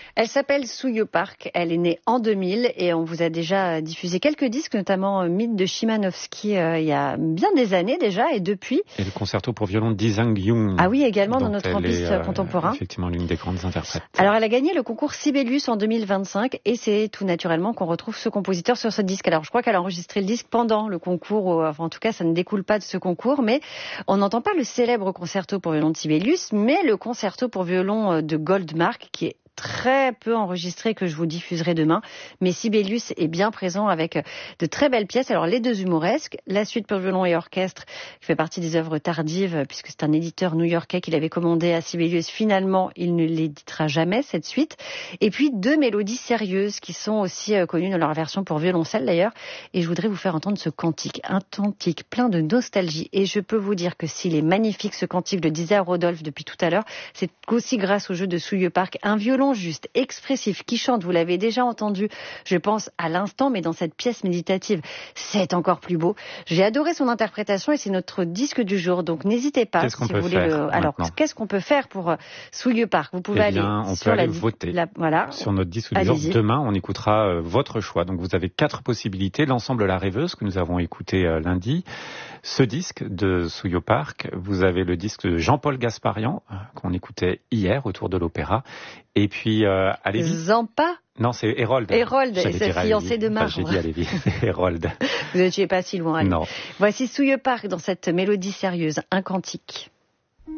Elle s'appelle Souille Park, elle est née en 2000 et on vous a déjà diffusé quelques disques, notamment Mythe de Chimanovski il y a bien des années déjà et depuis. Et le concerto pour violon d'Isang Yung. Ah oui, également dans notre campus contemporain. Effectivement, l'une des grandes interprètes. Alors elle a gagné le concours Sibelius en 2025 et c'est tout naturellement qu'on retrouve ce compositeur sur ce disque. Alors je crois qu'elle a enregistré le disque pendant le concours, enfin en tout cas ça ne découle pas de ce concours, mais on n'entend pas le célèbre concerto pour violon de Sibelius, mais le concerto pour violon de Goldmark qui est très peu enregistré, que je vous diffuserai demain. Mais Sibelius est bien présent avec de très belles pièces. Alors les deux humoresques, la suite pour violon et orchestre, qui fait partie des œuvres tardives, puisque c'est un éditeur new-yorkais qui l'avait commandé à Sibelius. Finalement, il ne l'éditera jamais, cette suite. Et puis deux mélodies sérieuses qui sont aussi connues dans leur version pour violoncelle d'ailleurs. Et je voudrais vous faire entendre ce cantique, un cantique plein de nostalgie. Et je peux vous dire que s'il est magnifique, ce cantique, le disait à Rodolphe depuis tout à l'heure, c'est aussi grâce au jeu de Souille Park, un violon juste, expressif, qui chante, vous l'avez déjà entendu, je pense, à l'instant, mais dans cette pièce méditative, c'est encore plus beau. J'ai adoré son interprétation et c'est notre disque du jour, donc n'hésitez pas si vous voulez Alors, qu'est-ce qu'on peut faire pour Souille Park? Vous pouvez voter sur notre disque du jour. Demain, on écoutera votre choix. Donc vous avez 4 possibilités. L'ensemble La Rêveuse, que nous avons écouté lundi. Ce disque de Souille Park. Vous avez le disque de Jean-Paul Gasparian, qu'on écoutait hier autour de l'opéra. Et puis, allez-y. Zampa? Non, c'est Hérold. Hérold, et sa fiancée de Marbre. J'ai dit allez-y, c'est Hérold. Vous n'étiez pas si loin. Non. Voici Souille Park dans cette mélodie sérieuse, un cantique.